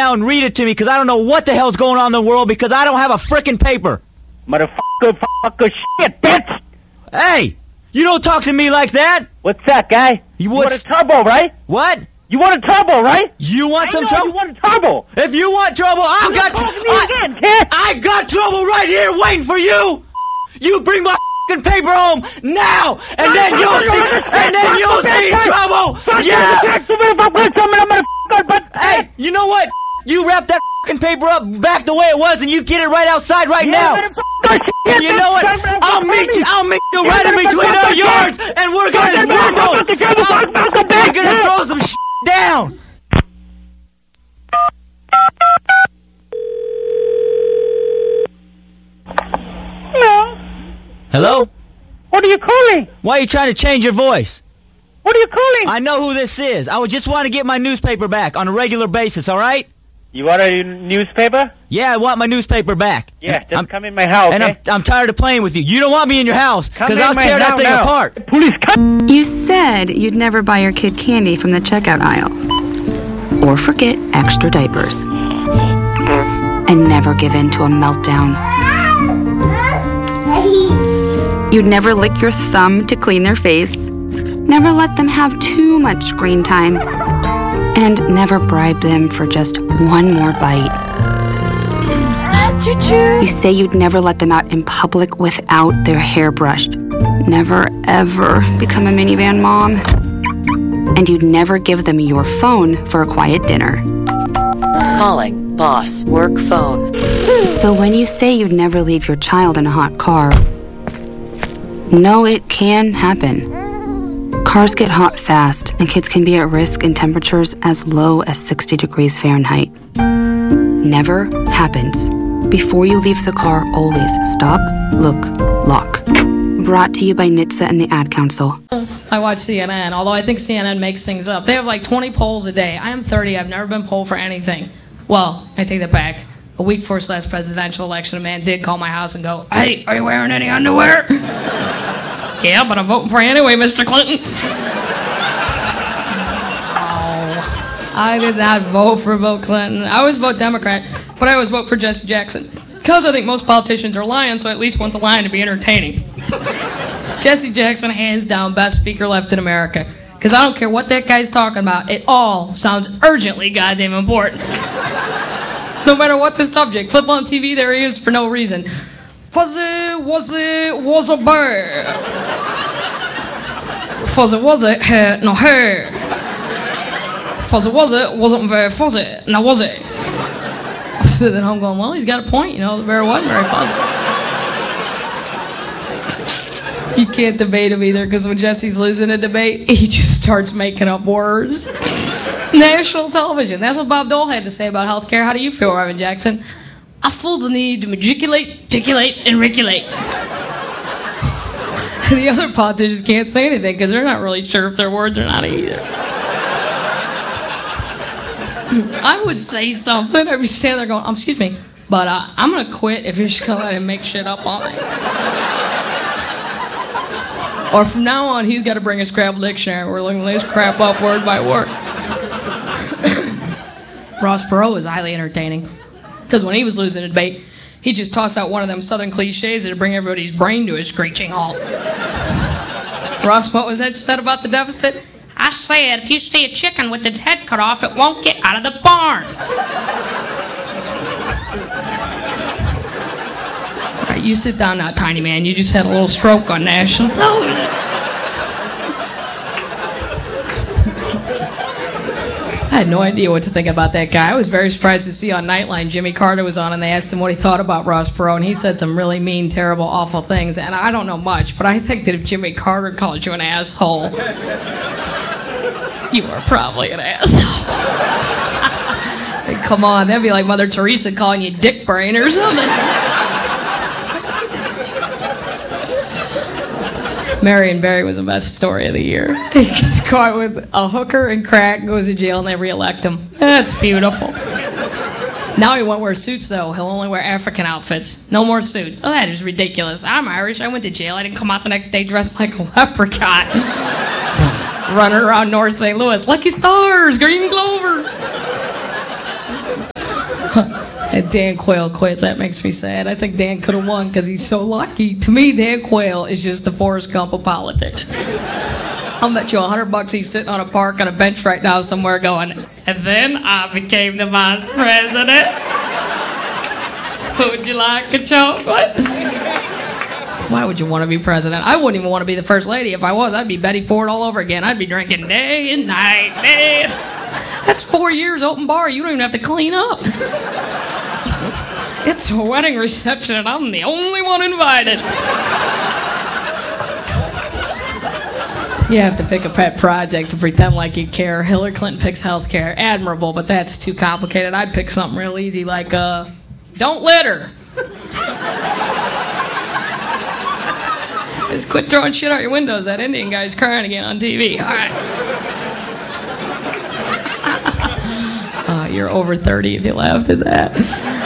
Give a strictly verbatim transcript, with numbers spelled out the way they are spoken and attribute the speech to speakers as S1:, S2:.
S1: now and read it to me, because I don't know what the hell's going on in the world, because I don't have a frickin' paper.
S2: Motherfucker, fucker, shit, bitch!
S1: Hey, you don't talk to me like that.
S2: What's that, guy?
S1: You,
S2: you want a turbo, right?
S1: What?
S2: You want a turbo, right?
S1: You want
S2: I
S1: some
S2: know
S1: trouble?
S2: You want a turbo.
S1: If you want trouble, I've got
S2: tr-
S1: I,
S2: again, kid.
S1: I got trouble right here waiting for you. You bring my fucking paper home now, and
S2: no,
S1: then
S2: no,
S1: you'll
S2: no,
S1: see,
S2: no, no,
S1: and then
S2: no,
S1: you'll
S2: no,
S1: see
S2: no,
S1: trouble.
S2: no,
S1: Yeah. Hey, you know what? You wrap that fucking paper up back the way it was, and you get it right outside right now. You know what? I'll meet you. I'll meet you right in between our yards, and we're gonna rumble. We're gonna throw some shit down.
S2: Hello?
S1: Hello?
S2: What are you calling?
S1: Why are you trying to change your voice?
S2: What are you calling?
S1: I know who this is. I would just want to get my newspaper back on a regular basis, all right?
S2: You want a newspaper?
S1: Yeah, I want my newspaper back.
S2: Yeah, just
S1: I'm,
S2: come in my house,
S1: And
S2: okay?
S1: I'm, I'm tired of playing with you. You don't want me in your house, because I'll tear that thing
S2: now.
S1: apart.
S2: Police, come!
S3: You said you'd never buy your kid candy from the checkout aisle. Or forget extra diapers. And never give in to a meltdown. You'd never lick your thumb to clean their face. Never let them have too much screen time. And never bribe them for just one more bite. You say you'd never let them out in public without their hair brushed. Never, ever become a minivan mom. And you'd never give them your phone for a quiet dinner.
S4: Calling boss work phone.
S3: So when you say you'd never leave your child in a hot car, no, it can happen. Cars get hot fast, and kids can be at risk in temperatures as low as sixty degrees Fahrenheit. Never happens. Before you leave the car, always stop, look, lock. Brought to you by N H T S A and the Ad Council.
S5: I watch C N N, although I think C N N makes things up. They have like twenty polls a day. I am thirty. I've never been polled for anything. Well, I take that back. A week before last presidential election, a man did call my house and go, "Hey, are you wearing any underwear?" "Yeah, but I'm voting for you anyway, Mister Clinton." Oh, I did not vote for Bill Clinton. I always vote Democrat, but I always vote for Jesse Jackson. Because I think most politicians are lying, so I at least want the lying to be entertaining. Jesse Jackson, hands down, best speaker left in America. Because I don't care what that guy's talking about, it all sounds urgently goddamn important. No matter what the subject, flip on T V, there he is for no reason. Fuzzy, was it, was a bear. Fuzzy, was it, hair, no hair. Fuzzy, was it, wasn't very fuzzy, now was it? I'm sitting at home going, well, he's got a point, you know, the bear wasn't very fuzzy. You can't debate him either, because when Jesse's losing a debate, he just starts making up words. National television. That's what Bob Dole had to say about health care. How do you feel, Reverend Jackson? I feel the need to matriculate, ticulate, and regulate. The other politicians can't say anything because they're not really sure if their words are not either. I would say something. I'd be standing there going, oh, excuse me, but uh, I'm going to quit if you're just going to let him make shit up on me. Or from now on, he's got to bring a Scrabble dictionary. We're looking this crap up word by word. Ross Perot was highly entertaining. Because when he was losing a debate, he'd just toss out one of them southern cliches that'd bring everybody's brain to a screeching halt. Ross, what was that you said about the deficit? I said, if you see a chicken with its head cut off, it won't get out of the barn. All right, you sit down now, tiny man. You just had a little stroke on national television. I had no idea what to think about that guy. I was very surprised to see on Nightline Jimmy Carter was on and they asked him what he thought about Ross Perot, and he said some really mean, terrible, awful things. And I don't know much, but I think that if Jimmy Carter called you an asshole, you are probably an asshole. Hey, come on, that'd be like Mother Teresa calling you dick brain or something. Marion Barry was the best story of the year. He's caught with a hooker and crack, goes to jail, and they re-elect him. That's beautiful. Now he won't wear suits, though. He'll only wear African outfits. No more suits. Oh, that is ridiculous. I'm Irish. I went to jail. I didn't come out the next day dressed like a leprechaun. Running around North Saint Louis. Lucky stars, green clovers. And Dan Quayle quit. That makes me sad. I think Dan could have won because he's so lucky. To me, Dan Quayle is just the Forrest Gump of politics. I'll bet you a hundred bucks he's sitting on a park on a bench right now somewhere going, and then I became the vice president. Would you like a chocolate? Why would you want to be president? I wouldn't even want to be the first lady. If I was, I'd be Betty Ford all over again. I'd be drinking day and night. Day. That's four years open bar. You don't even have to clean up. It's a wedding reception and I'm the only one invited. You have to pick a pet project to pretend like you care. Hillary Clinton picks healthcare. Admirable, but that's too complicated. I'd pick something real easy like, uh, don't litter. Just quit throwing shit out your windows. That Indian guy's crying again on T V. All right. Uh, you're over thirty if you laughed at that.